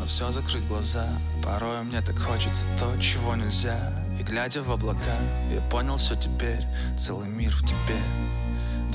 все закрыть глаза. Порой мне так хочется то, чего нельзя. И глядя в облака, я понял все теперь. Целый мир в тебе.